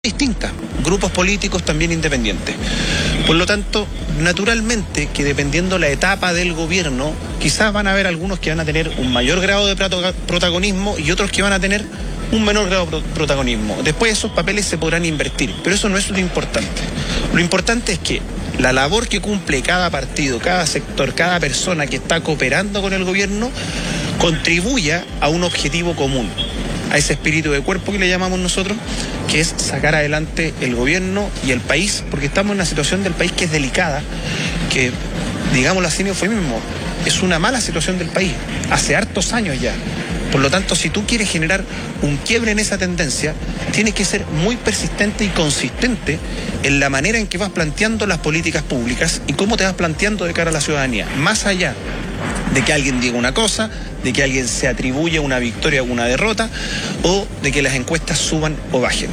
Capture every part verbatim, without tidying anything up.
distintas, grupos políticos también independientes. Por lo tanto, naturalmente que dependiendo la etapa del gobierno, quizás van a haber algunos que van a tener un mayor grado de protagonismo y otros que van a tener un menor grado de protagonismo. Después esos papeles se podrán invertir, pero eso no es lo importante. Lo importante es que la labor que cumple cada partido, cada sector, cada persona que está cooperando con el gobierno, contribuya a un objetivo común, a ese espíritu de cuerpo que le llamamos nosotros, que es sacar adelante el gobierno y el país, porque estamos en una situación del país que es delicada, que, digámoslo así, fue mismo, es una mala situación del país, hace hartos años ya. Por lo tanto, si tú quieres generar un quiebre en esa tendencia, tienes que ser muy persistente y consistente en la manera en que vas planteando las políticas públicas y cómo te vas planteando de cara a la ciudadanía, más allá de que alguien diga una cosa, de que alguien se atribuya una victoria o una derrota, o de que las encuestas suban o bajen.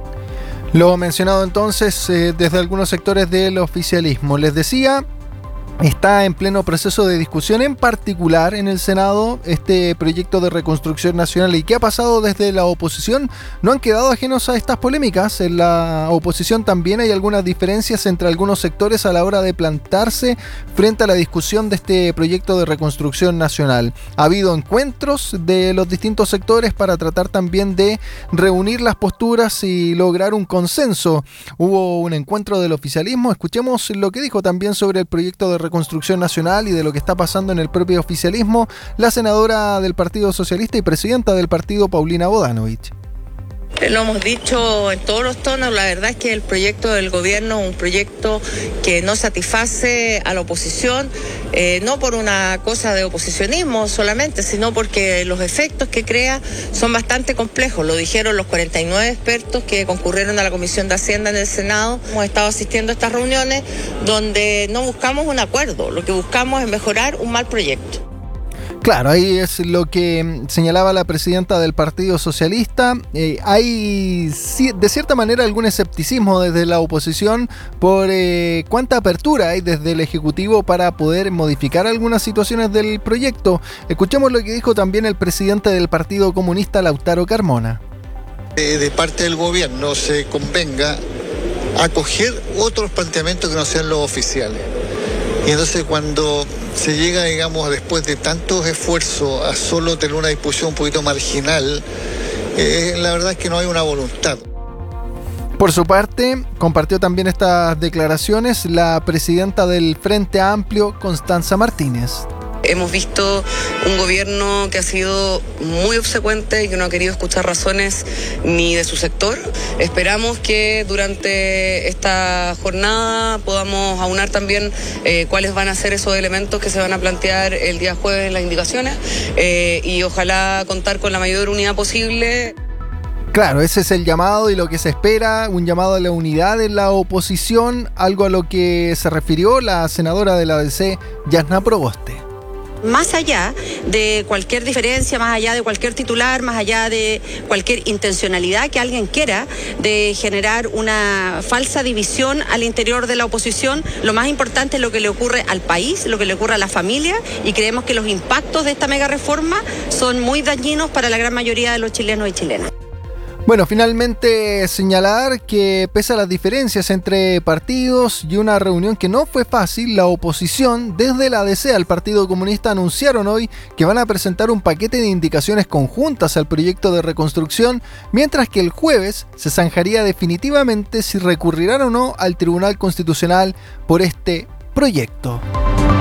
Lo mencionado entonces eh, desde algunos sectores del oficialismo. Les decía, está en pleno proceso de discusión, en particular en el Senado, este proyecto de reconstrucción nacional. ¿Y qué ha pasado desde la oposición? No han quedado ajenos a estas polémicas. En la oposición también hay algunas diferencias entre algunos sectores a la hora de plantarse frente a la discusión de este proyecto de reconstrucción nacional. Ha habido encuentros de los distintos sectores para tratar también de reunir las posturas y lograr un consenso. Hubo un encuentro del oficialismo. Escuchemos lo que dijo también sobre el proyecto de reconstrucción nacional y de lo que está pasando en el propio oficialismo la senadora del Partido Socialista y presidenta del partido, Paulina Bodanovich. Lo hemos dicho en todos los tonos, la verdad es que el proyecto del gobierno es un proyecto que no satisface a la oposición, eh, no por una cosa de oposicionismo solamente, sino porque los efectos que crea son bastante complejos. Lo dijeron los cuarenta y nueve expertos que concurrieron a la Comisión de Hacienda en el Senado. Hemos estado asistiendo a estas reuniones donde no buscamos un acuerdo, lo que buscamos es mejorar un mal proyecto. Claro, ahí es lo que señalaba la presidenta del Partido Socialista. Eh, hay, de cierta manera, algún escepticismo desde la oposición por eh, cuánta apertura hay desde el Ejecutivo para poder modificar algunas situaciones del proyecto. Escuchemos lo que dijo también el presidente del Partido Comunista, Lautaro Carmona. Eh, de parte del gobierno se convenga acoger otros planteamientos que no sean los oficiales. Y entonces cuando se llega, digamos, después de tantos esfuerzos a solo tener una discusión un poquito marginal, eh, la verdad es que no hay una voluntad. Por su parte, compartió también estas declaraciones la presidenta del Frente Amplio, Constanza Martínez. Hemos visto un gobierno que ha sido muy obsecuente y que no ha querido escuchar razones ni de su sector. Esperamos que durante esta jornada podamos aunar también eh, cuáles van a ser esos elementos que se van a plantear el día jueves en las indicaciones eh, y ojalá contar con la mayor unidad posible. Claro, ese es el llamado y lo que se espera, un llamado a la unidad en la oposición, algo a lo que se refirió la senadora de la A D C, Yasna Proboste. Más allá de cualquier diferencia, más allá de cualquier titular, más allá de cualquier intencionalidad que alguien quiera de generar una falsa división al interior de la oposición, lo más importante es lo que le ocurre al país, lo que le ocurre a la familia, y creemos que los impactos de esta mega reforma son muy dañinos para la gran mayoría de los chilenos y chilenas. Bueno, finalmente señalar que pese a las diferencias entre partidos y una reunión que no fue fácil, la oposición desde la A D C al Partido Comunista anunciaron hoy que van a presentar un paquete de indicaciones conjuntas al proyecto de reconstrucción, mientras que el jueves se zanjaría definitivamente si recurrirán o no al Tribunal Constitucional por este proyecto.